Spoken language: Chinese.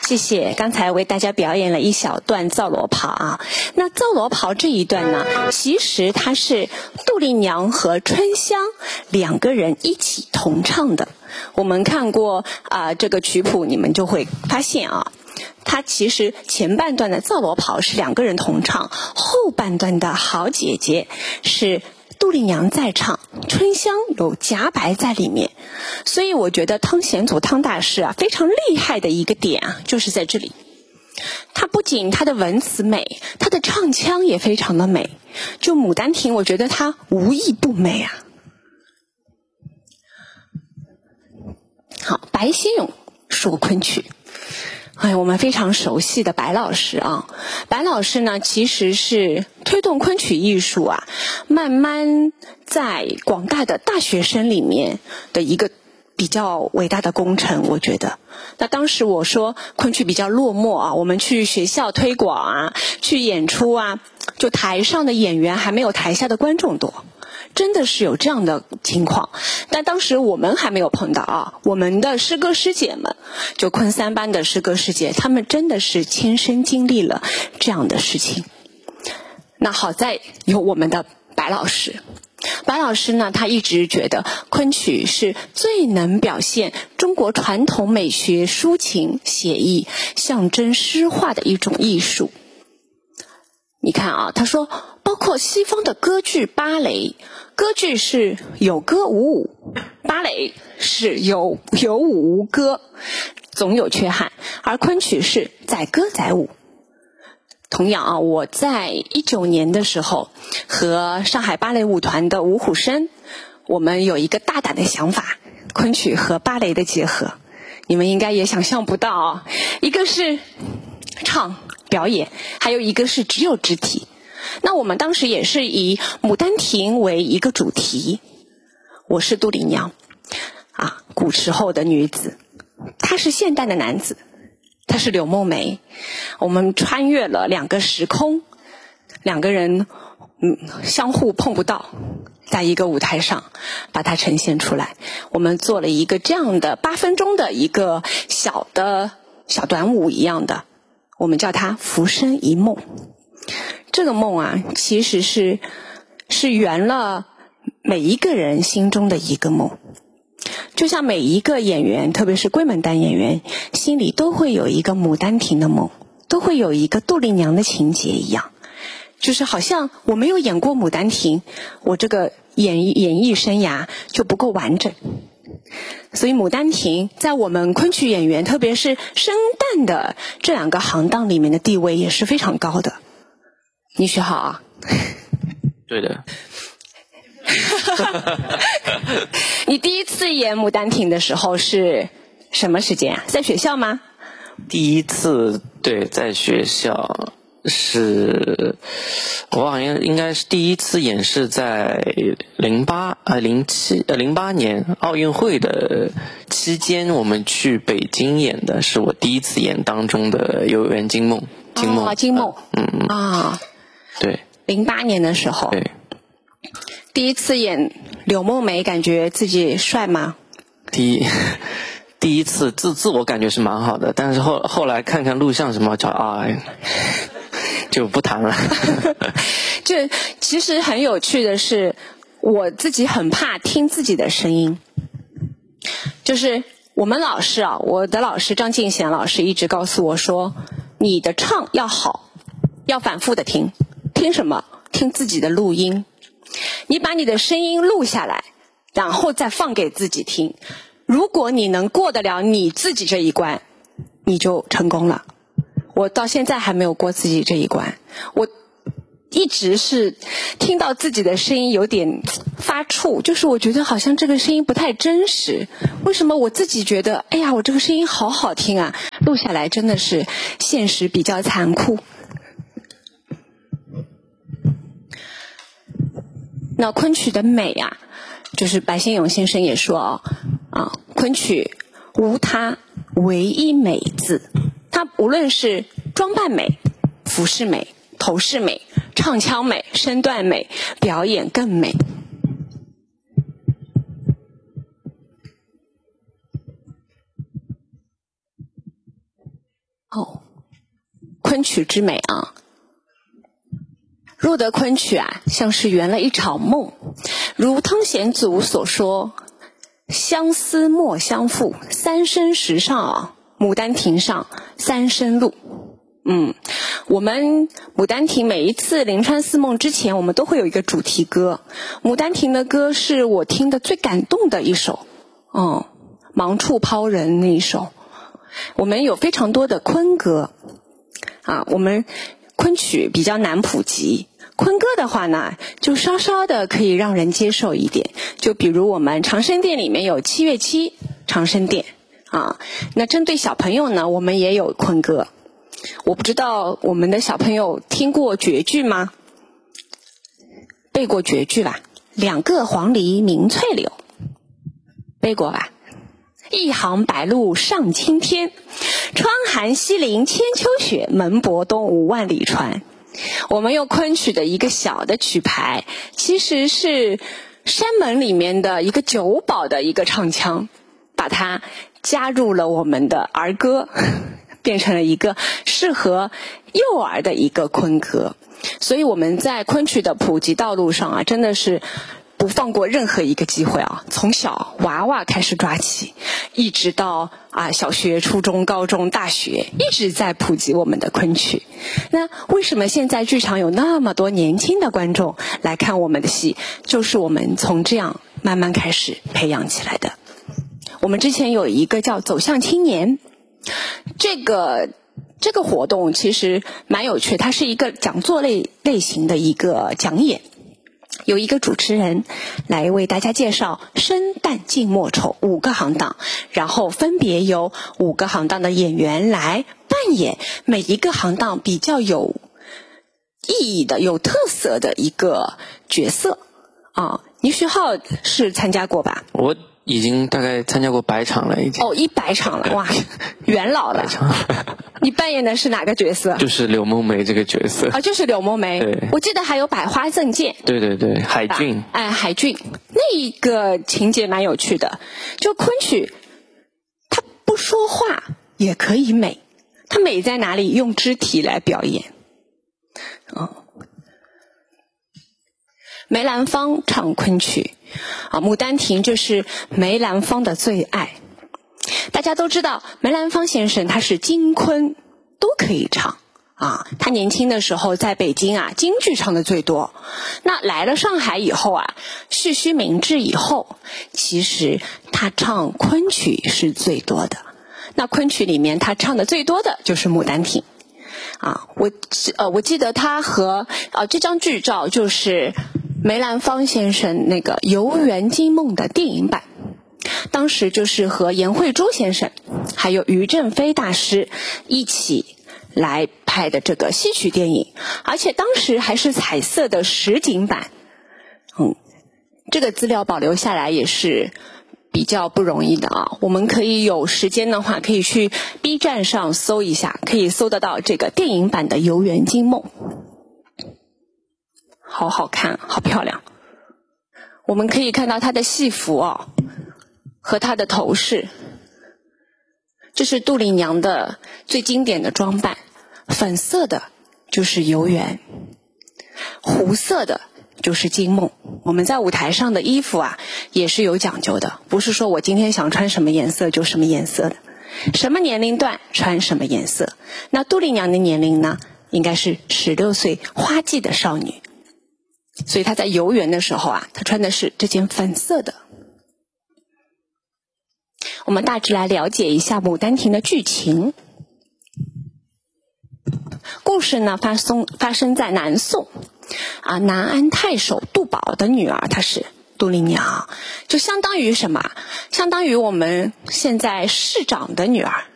谢谢。刚才为大家表演了一小段皂罗袍啊。那皂罗袍这一段呢，其实它是杜丽娘和春香两个人一起同唱的。我们看过这个曲谱，你们就会发现啊，它其实前半段的皂罗袍是两个人同唱，后半段的好姐姐是杜丽娘在唱，春香有夹白在里面。所以我觉得汤显祖汤大师非常厉害的一个点就是在这里。他不仅他的文词美，他的唱腔也非常的美。就《牡丹亭》，我觉得他无一不美啊。好，白先勇说昆曲。我们非常熟悉的白老师啊，白老师呢其实是推动昆曲艺术慢慢在广大的大学生里面的一个比较伟大的工程，我觉得。那当时我说昆曲比较落寞我们去学校推广去演出就台上的演员还没有台下的观众多。真的是有这样的情况，但当时我们还没有碰到我们的师哥师姐们，就昆三班的师哥师姐，他们真的是亲身经历了这样的事情。那好在有我们的白老师。白老师呢，他一直觉得昆曲是最能表现中国传统美学抒情写意、象征诗化的一种艺术。你看他说包括西方的歌剧、芭蕾，歌剧是有歌无舞，芭蕾是有舞无歌，总有缺憾，而昆曲是载歌载舞。同样我在19年的时候和上海芭蕾舞团的吴虎生，我们有一个大胆的想法，昆曲和芭蕾的结合。你们应该也想象不到一个是唱表演，还有一个是只有肢体。那我们当时也是以《牡丹亭》为一个主题，我是杜丽娘古时候的女子，她是现代的男子，她是柳梦梅。我们穿越了2个时空，两个人相互碰不到，在一个舞台上把它呈现出来。我们做了一个这样的8分钟的一个小短舞一样的，我们叫它浮生一梦。这个梦其实是圆了每一个人心中的一个梦。就像每一个演员，特别是闺门旦演员，心里都会有一个牡丹亭的梦，都会有一个杜丽娘的情节一样。就是好像我没有演过牡丹亭，我这个演艺生涯就不够完整。所以牡丹亭在我们昆曲演员，特别是生旦的这2个行当里面的地位也是非常高的。你学好对的。 你第一次演牡丹亭的时候是什么时间在学校吗？ 第一次对，在学校是我好像应该是第一次演是在08年奥运会的期间，我们去北京演的，是我第一次演当中的《游园惊梦》。 惊梦对 ，08年的时候。 对， 第一次演柳梦梅，感觉自己帅吗？ 第一次自我感觉是蛮好的，但是后来看看录像什么就不谈了。 这其实很有趣的是，我自己很怕听自己的声音。就是我们老师我的老师张敬贤老师一直告诉我说，你的唱要好，要反复的听。听什么？听自己的录音。你把你的声音录下来，然后再放给自己听。如果你能过得了你自己这一关，你就成功了。我到现在还没有过自己这一关，我一直是听到自己的声音有点发怵，就是我觉得好像这个声音不太真实。为什么我自己觉得我这个声音好好听录下来真的是现实比较残酷。那昆曲的美就是白先勇先生也说昆曲无它唯一美字。它无论是装扮美、服饰美、头饰美、唱腔美、身段美、表演更美。 昆曲之美啊。入得昆曲啊，像是圆了一场梦，如汤显祖所说，相思莫相负，三生石上啊，牡丹亭上三生路。我们牡丹亭每一次临川四梦之前，我们都会有一个主题歌。牡丹亭的歌是我听的最感动的一首，忙处抛人那一首。我们有非常多的昆歌我们昆曲比较难普及，昆歌的话呢，就稍稍的可以让人接受一点。就比如我们长生殿里面有7月7长生殿那针对小朋友呢，我们也有昆歌。我不知道我们的小朋友听过绝句吗？背过绝句吧？两个黄鹂鸣翠柳，背过吧？一行白鹭上青天，窗含西陵千秋雪，门泊东吴万里船。我们用昆曲的一个小的曲牌，其实是山门里面的一个酒保的一个唱腔，把它加入了我们的儿歌，变成了一个适合幼儿的一个昆歌。所以我们在昆曲的普及道路上真的是不放过任何一个机会从小娃娃开始抓起，一直到小学、初中、高中、大学，一直在普及我们的昆曲。那为什么现在剧场有那么多年轻的观众来看我们的戏？就是我们从这样慢慢开始培养起来的。我们之前有一个叫走向青年，这个活动其实蛮有趣，它是一个讲座类型的一个讲演，有一个主持人来为大家介绍生旦净末丑5个行当，然后分别由5个行当的演员来扮演每一个行当比较有意义的、有特色的一个角色倪徐浩是参加过吧？ 我已经大概参加过100场了，已经。 100场了，哇，元老了。你扮演的是哪个角色？ 就是柳梦梅这个角色。 就是柳梦梅。 对。 我记得还有百花赠剑。 对，海俊。 海俊，那一个情节蛮有趣的。就昆曲，它不说话也可以美，它美在哪里？用肢体来表演。梅兰芳唱昆曲牡丹亭就是梅兰芳的最爱。大家都知道梅兰芳先生他是京昆都可以唱他年轻的时候在北京京剧唱的最多。那来了上海以后蓄须明志以后，其实他唱昆曲是最多的。那昆曲里面他唱的最多的就是牡丹亭我记得他和这张剧照就是梅兰芳先生那个《游园惊梦》的电影版，当时就是和严慧珠先生还有于正飞大师一起来拍的这个戏曲电影，而且当时还是彩色的实景版。这个资料保留下来也是比较不容易的我们可以有时间的话可以去 B 站上搜一下，可以搜得到这个电影版的《游园惊梦》。好好看，好漂亮。我们可以看到她的戏服和她的头饰。这是杜丽娘的最经典的装扮，粉色的就是游园，湖色的就是惊梦。我们在舞台上的衣服也是有讲究的，不是说我今天想穿什么颜色就什么颜色的，什么年龄段穿什么颜色。那杜丽娘的年龄呢，应该是16岁花季的少女，所以她在游园的时候她穿的是这件粉色的。我们大致来了解一下《牡丹亭》的剧情。故事呢发生在南宋南安太守杜宝的女儿，她是杜丽娘，就相当于什么？相当于我们现在市长的女儿